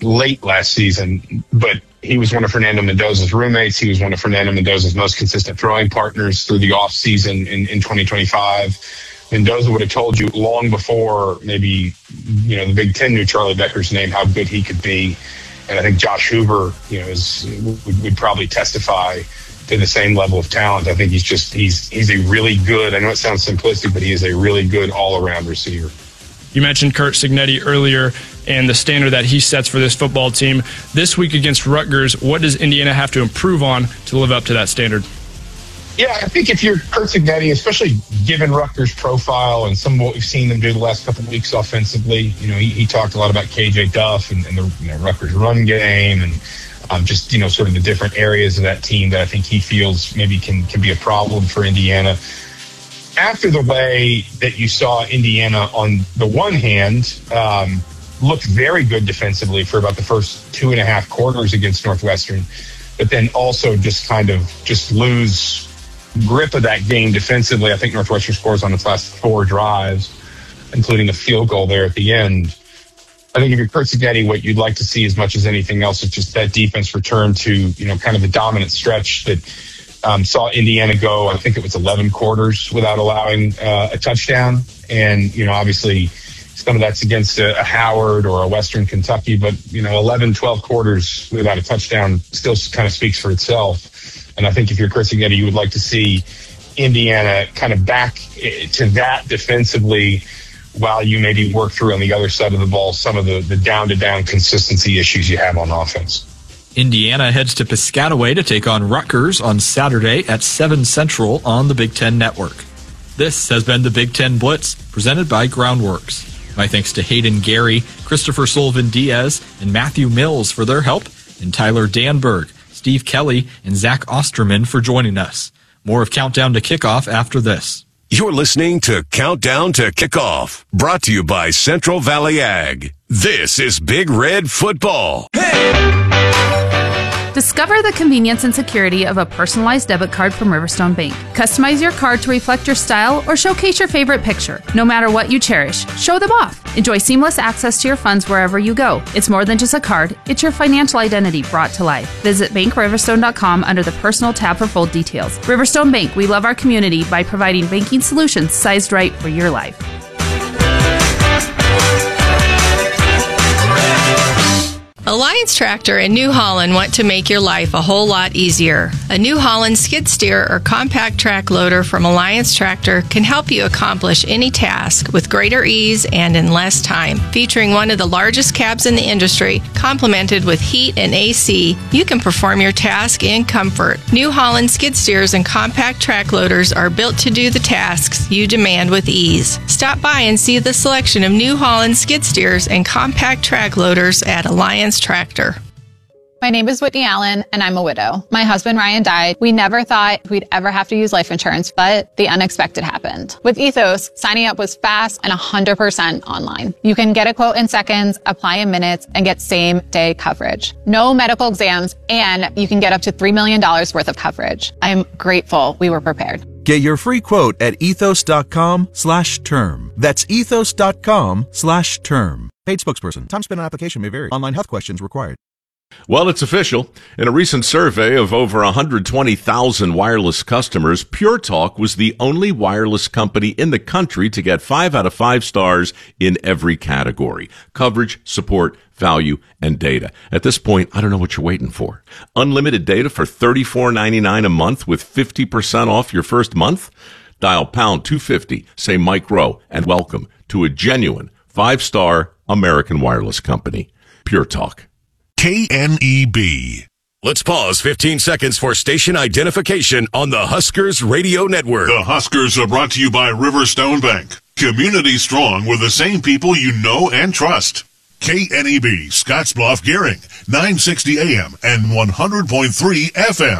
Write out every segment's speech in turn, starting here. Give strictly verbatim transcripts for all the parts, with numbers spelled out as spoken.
late last season, but he was one of Fernando Mendoza's roommates. He was one of Fernando Mendoza's most consistent throwing partners through the offseason in, in twenty twenty-five. Mendoza would have told you long before maybe, you know, the Big Ten knew Charlie Becker's name, how good he could be. And I think Josh Hoover, you know, is would, would probably testify to the same level of talent. I think he's just, he's he's a really good, I know it sounds simplistic, but he is a really good all-around receiver. You mentioned Curt Cignetti earlier and the standard that he sets for this football team. This week against Rutgers, what does Indiana have to improve on to live up to that standard? Yeah, I think if you're Curt Cignetti, especially given Rutgers' profile and some of what we've seen them do the last couple of weeks offensively, you know, he, he talked a lot about K J Duff and, and the you know, Rutgers run game and um, just, you know, sort of the different areas of that team that I think he feels maybe can, can be a problem for Indiana. After the way that you saw Indiana on the one hand um, look very good defensively for about the first two and a half quarters against Northwestern, but then also just kind of just lose grip of that game defensively. I think Northwestern scores on its last four drives, including a field goal there at the end. I think if you're Curt Cignetti, what you'd like to see as much as anything else is just that defense return to, you know, kind of the dominant stretch that um, saw Indiana go, I think it was eleven quarters without allowing uh, a touchdown. And, you know, obviously some of that's against a, a Howard or a Western Kentucky, but, you know, eleven, twelve quarters without a touchdown still kind of speaks for itself. And I think if you're Curt Cignetti, you would like to see Indiana kind of back to that defensively while you maybe work through on the other side of the ball some of the, the down-to-down consistency issues you have on offense. Indiana heads to Piscataway to take on Rutgers on Saturday at seven Central on the Big Ten Network. This has been the Big Ten Blitz, presented by Groundworks. My thanks to Hayden Gary, Christopher Sullivan-Diaz, and Matthew Mills for their help, and Tyler Danberg, Steve Kelly, and Zach Osterman for joining us. More of Countdown to Kickoff after this. You're listening to Countdown to Kickoff, brought to you by Central Valley Ag. This is Big Red Football. Hey! Discover the convenience and security of a personalized debit card from Riverstone Bank. Customize your card to reflect your style or showcase your favorite picture. No matter what you cherish, show them off. Enjoy seamless access to your funds wherever you go. It's more than just a card, it's your financial identity brought to life. Visit bank riverstone dot com under the Personal tab for full details. Riverstone Bank, we love our community by providing banking solutions sized right for your life. Alliance Tractor in New Holland want to make your life a whole lot easier. A New Holland skid steer or compact track loader from Alliance Tractor can help you accomplish any task with greater ease and in less time. Featuring one of the largest cabs in the industry, complemented with heat and A C, you can perform your task in comfort. New Holland skid steers and compact track loaders are built to do the tasks you demand with ease. Stop by and see the selection of New Holland skid steers and compact track loaders at Alliance Tractor. My name is Whitney Allen, and I'm a widow. My husband, Ryan, died. We never thought we'd ever have to use life insurance, but the unexpected happened. With Ethos, signing up was fast and one hundred percent online. You can get a quote in seconds, apply in minutes, and get same-day coverage. No medical exams, and you can get up to three million dollars worth of coverage. I'm grateful we were prepared. Get your free quote at ethos.com slash term. That's ethos.com slash term. Paid spokesperson. Time spent on application may vary. Online health questions required. Well, it's official. In a recent survey of over one hundred twenty thousand wireless customers, Pure Talk was the only wireless company in the country to get five out of five stars in every category: coverage, support, value, and data. At this point, I don't know what you're waiting for. Unlimited data for thirty-four ninety-nine a month with fifty percent off your first month? Dial pound two fifty, say Mike Rowe, and welcome to a genuine five-star American wireless company. Pure Talk. K N E B. Let's pause fifteen seconds for station identification on the Huskers Radio Network. The Huskers are brought to you by Riverstone Bank. Community strong with the same people you know and trust. K N E B, Scottsbluff, Gearing, nine sixty A M and one hundred point three F M.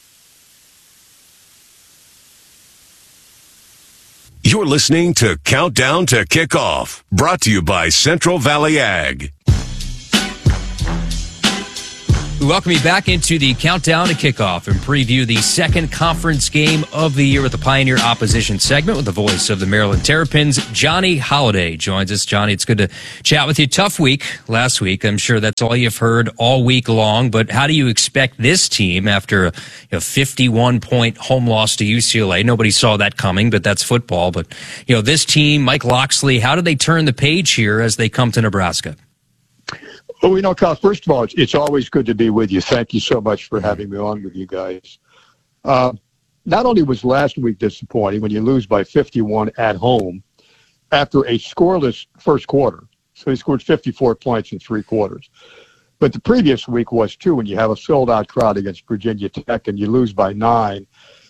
You're listening to Countdown to Kickoff, brought to you by Central Valley Ag. We welcome you back into the countdown to kickoff and preview the second conference game of the year with the Pioneer Opposition segment with the voice of the Maryland Terrapins. Johnny Holiday joins us. Johnny, it's good to chat with you. Tough week last week. I'm sure that's all you've heard all week long, but how do you expect this team after a fifty-one point home loss to U C L A? Nobody saw that coming, but that's football. But, you know, this team, Mike Locksley, how do they turn the page here as they come to Nebraska? Well, you know, Kyle, first of all, it's, it's always good to be with you. Thank you so much for having me on with you guys. Uh, not only was last week disappointing when you lose by fifty-one at home after a scoreless first quarter. So he scored fifty-four points in three quarters. But the previous week was, too, when you have a sold-out crowd against Virginia Tech and you lose by nine.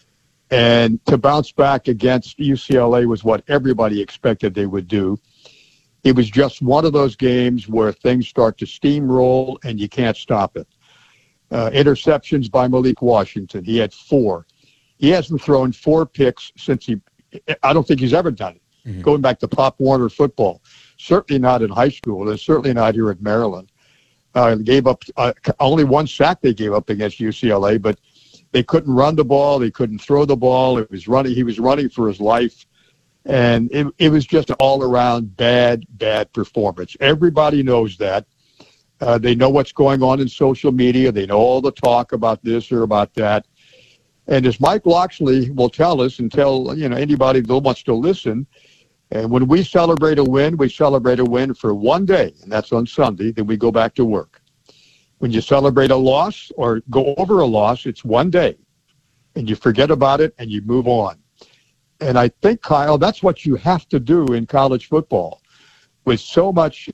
And to bounce back against U C L A was what everybody expected they would do. It was just one of those games where things start to steamroll and you can't stop it. Uh, interceptions by Malik Washington. He had four. He hasn't thrown four picks since he – I don't think he's ever done it. Mm-hmm. Going back to Pop Warner football. Certainly not in high school. And certainly not here at Maryland. Uh, gave up uh, only one sack they gave up against U C L A, but they couldn't run the ball. They couldn't throw the ball. It was running. He was running for his life. And it, it was just an all-around bad, bad performance. Everybody knows that. Uh, they know what's going on in social media. They know all the talk about this or about that. And as Mike Locksley will tell us and tell you know anybody that wants to listen, and when we celebrate a win, we celebrate a win for one day, and that's on Sunday. Then we go back to work. When you celebrate a loss or go over a loss, it's one day, and you forget about it and you move on. And I think, Kyle, that's what you have to do in college football. With so much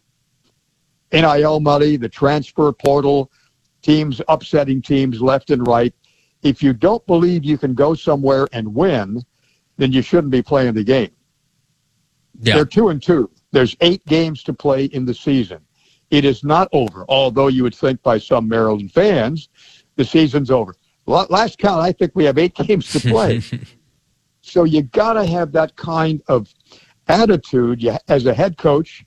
N I L money, the transfer portal, teams upsetting teams left and right, if you don't believe you can go somewhere and win, then you shouldn't be playing the game. Yeah. They're two and two. There's eight games to play in the season. It is not over, although you would think by some Maryland fans the season's over. Last count, I think we have eight games to play. So you got to have that kind of attitude you, as a head coach.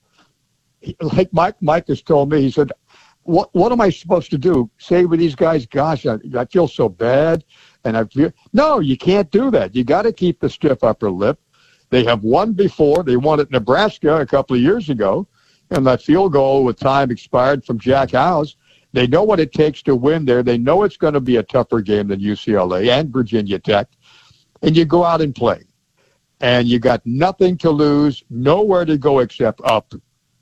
Like Mike, Mike has told me, he said, "What what am I supposed to do? Say with these guys, gosh, I, I feel so bad." And I feel no, you can't do that. You got to keep the stiff upper lip. They have won before. They won at Nebraska a couple of years ago, and that field goal with time expired from Jack Howes. They know what it takes to win there. They know it's going to be a tougher game than U C L A and Virginia Tech. And you go out and play. And you got nothing to lose, nowhere to go except up.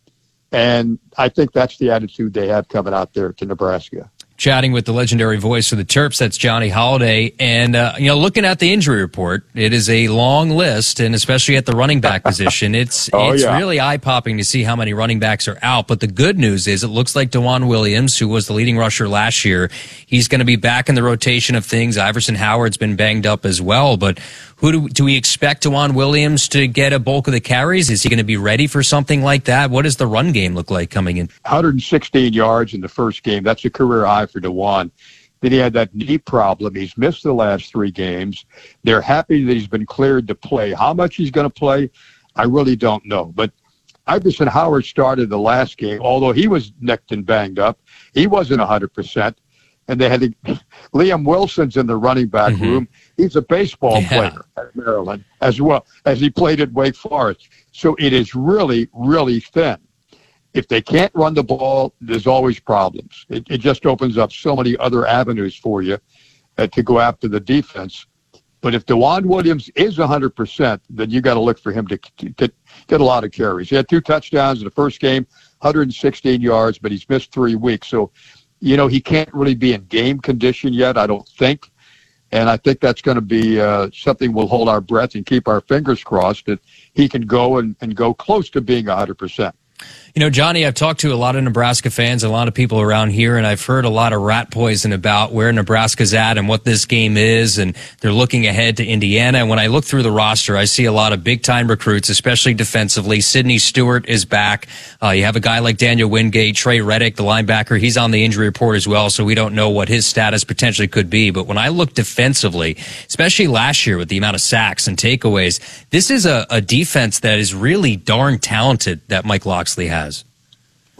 And I think that's the attitude they have coming out there to Nebraska. Chatting with the legendary voice of the Terps, that's Johnny Holiday. And, uh, you know, looking at the injury report, it is a long list, and especially at the running back position, it's oh, it's yeah. really eye-popping to see how many running backs are out. But the good news is it looks like DeJuan Williams, who was the leading rusher last year, he's going to be back in the rotation of things. Iverson Howard's been banged up as well. But who do, do we expect DeJuan Williams to get a bulk of the carries? Is he going to be ready for something like that? What does the run game look like coming in? one hundred sixteen yards in the first game. That's a career high for DeJuan. Then he had that knee problem. He's missed the last three games. They're happy that he's been cleared to play. How much he's going to play, I really don't know. But Iverson Howard started the last game, although he was nicked and banged up. He wasn't one hundred percent. And they had to, Liam Wilson's in the running back mm-hmm. room. He's a baseball yeah. player at Maryland as well as he played at Wake Forest. So it is really, really thin. If they can't run the ball, there's always problems. It, it just opens up so many other avenues for you uh, to go after the defense. But if DeJuan Williams is one hundred percent, then you got to look for him to, to, to get a lot of carries. He had two touchdowns in the first game, one hundred sixteen yards, but he's missed three weeks. So, you know, he can't really be in game condition yet, I don't think. And I think that's going to be uh, something we'll hold our breath and keep our fingers crossed that he can go and, and go close to being one hundred percent. You know, Johnny, I've talked to a lot of Nebraska fans, a lot of people around here, and I've heard a lot of rat poison about where Nebraska's at and what this game is, and they're looking ahead to Indiana. And when I look through the roster, I see a lot of big-time recruits, especially defensively. Sidney Stewart is back. Uh, you have a guy like Daniel Wingate, Trey Reddick, the linebacker. He's on the injury report as well, so we don't know what his status potentially could be. But when I look defensively, especially last year with the amount of sacks and takeaways, this is a, a defense that is really darn talented that Mike Locksley has.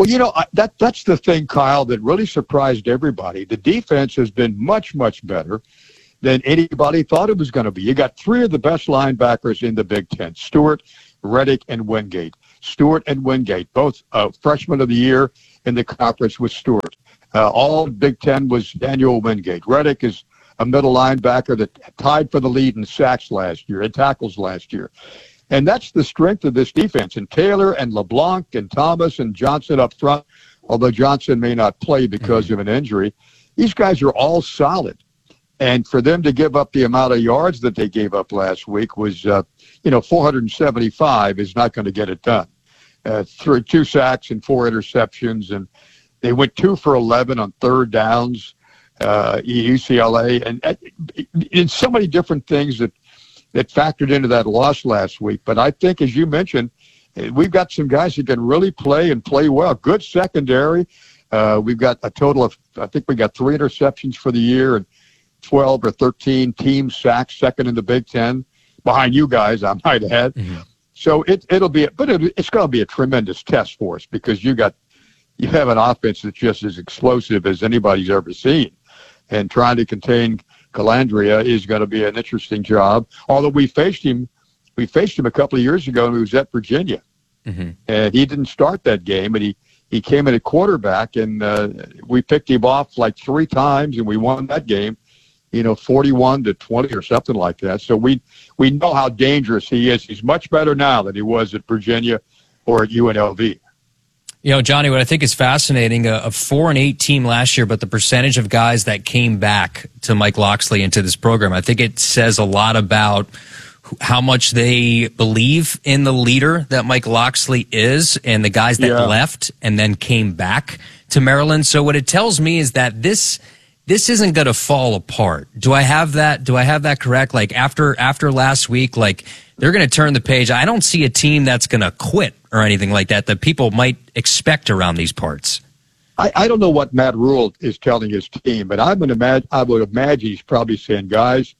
Well, you know, I, that that's the thing, Kyle, that really surprised everybody. The defense has been much, much better than anybody thought it was going to be. You got three of the best linebackers in the Big Ten, Stewart, Reddick, and Wingate. Stewart and Wingate, both uh, freshmen of the year in the conference with Stewart. Uh, all Big Ten was Daniel Wingate. Reddick is a middle linebacker that tied for the lead in sacks last year, in tackles last year. And that's the strength of this defense. And Taylor and LeBlanc and Thomas and Johnson up front, although Johnson may not play because mm-hmm. of an injury, these guys are all solid. And for them to give up the amount of yards that they gave up last week was, uh, you know, four hundred seventy-five is not going to get it done. Uh, through two sacks and four interceptions, and they went two for eleven on third downs, uh, U C L A, and uh, in so many different things that, that factored into that loss last week. But I think, as you mentioned, we've got some guys who can really play and play well. Good secondary. Uh, we've got a total of, I think we got three interceptions for the year and twelve or thirteen team sacks, second in the Big Ten, behind you guys, I might add. Mm-hmm. So it, it'll be, but it, it's going to be a tremendous test for us because you got, you have an offense that's just as explosive as anybody's ever seen. And trying to contain Calandria is going to be an interesting job. Although we faced him, we faced him a couple of years ago and he was at Virginia. Mm-hmm. And he didn't start that game, and he, he came in at quarterback, and uh, we picked him off like three times, and we won that game, you know, forty-one to twenty or something like that. So we we know how dangerous he is. He's much better now than he was at Virginia or at U N L V. You know, Johnny, what I think is fascinating, a, a four and eight team last year, but the percentage of guys that came back to Mike Locksley into this program, I think it says a lot about how much they believe in the leader that Mike Locksley is and the guys that yeah. left and then came back to Maryland. So what it tells me is that this this isn't going to fall apart. Do I have that? Do I have that correct? Like after after last week, like they're going to turn the page. I don't see a team that's going to quit or anything like that that people might expect around these parts. I, I don't know what Matt Rule is telling his team, but I'm gonna imagine, I would imagine he's probably saying, guys,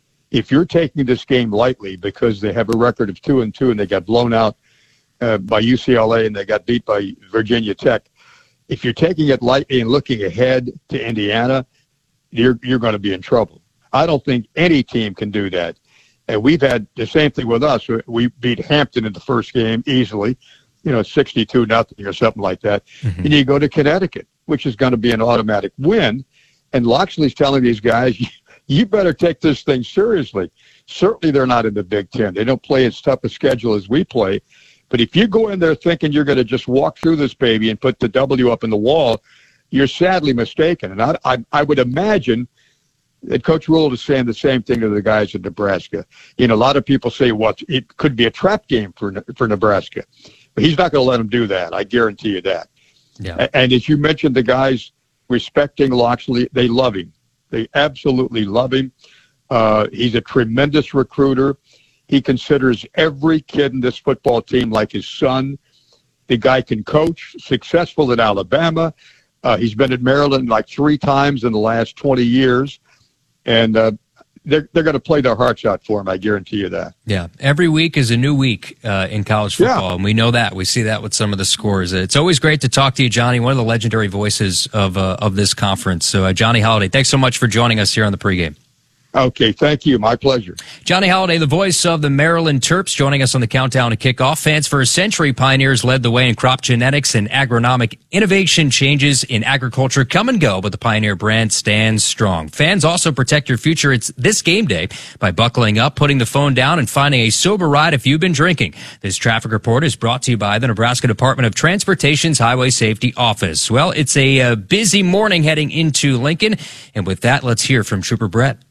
if you're taking this game lightly because they have a record of two and two and they got blown out uh, by U C L A and they got beat by Virginia Tech, if you're taking it lightly and looking ahead to Indiana, you're you're going to be in trouble. I don't think any team can do that. And we've had the same thing with us. We beat Hampton in the first game easily, you know, sixty-two nothing or something like that. Mm-hmm. And you go to Connecticut, which is going to be an automatic win. And Locksley's telling these guys, you better take this thing seriously. Certainly they're not in the Big Ten. They don't play as tough a schedule as we play. But if you go in there thinking you're going to just walk through this baby and put the W up in the wall, you're sadly mistaken. And I, I, I would imagine that Coach Rule is saying the same thing to the guys in Nebraska. You know, a lot of people say, well, it could be a trap game for for Nebraska. But he's not going to let them do that. I guarantee you that. Yeah. And as you mentioned, the guys respecting Locksley, they love him. They absolutely love him. Uh, he's a tremendous recruiter. He considers every kid in this football team like his son. The guy can coach, successful at Alabama. Uh, he's been at Maryland like three times in the last twenty years. And uh, they're, they're going to play their hearts out for him, I guarantee you that. Yeah, every week is a new week uh, in college football, yeah. and we know that. We see that with some of the scores. It's always great to talk to you, Johnny, one of the legendary voices of uh, of this conference. So, uh, Johnny Holiday, thanks so much for joining us here on the pregame. Okay, thank you. My pleasure. Johnny Holiday, the voice of the Maryland Terps, joining us on the countdown to kickoff. Fans for a century, Pioneers led the way in crop genetics and agronomic innovation. Changes in agriculture come and go, but the Pioneer brand stands strong. Fans, also protect your future. It's this game day by buckling up, putting the phone down, and finding a sober ride if you've been drinking. This traffic report is brought to you by the Nebraska Department of Transportation's Highway Safety Office. Well, it's a uh, busy morning heading into Lincoln, and with that, let's hear from Trooper Brett.